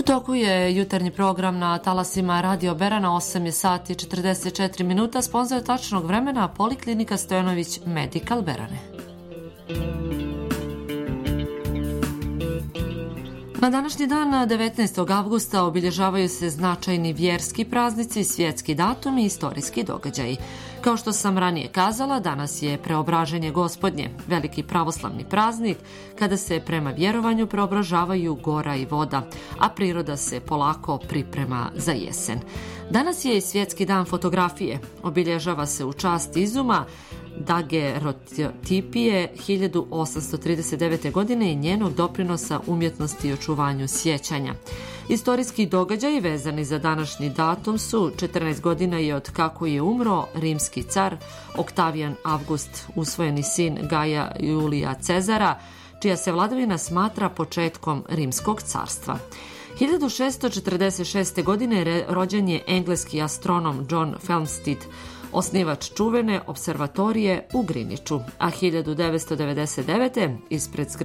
toku je jutarnji program na talasima Radio Berana, 8 je sati 44 minuta, sponzor tačnog vremena Poliklinika Stojanović Medical Berane. Na današnji dan, 19. avgusta, obilježavaju se značajni vjerski praznici, svjetski datumi i istorijski događaji. Kao što sam ranije kazala, danas je Preobraženje Gospodnje, veliki pravoslavni praznik, kada se prema vjerovanju preobražavaju gora i voda, a priroda se polako priprema za jesen. Danas je i svjetski dan fotografije. Obilježava se u čast izuma dagerotipije 1839. godine i njenog doprinosa umjetnosti i očuvanju sjećanja. Istorijski događaji vezani za današnji datum su 14 godina je od kako je umro rimski car Oktavijan Avgust, usvojeni sin Gaja Julija Cezara, čija se vladavina smatra početkom rimskog carstva. 1646. godine rođen je engleski astronom John Flamsteed, osnivač čuvene observatorije u Greenwichu, a 1999. ispred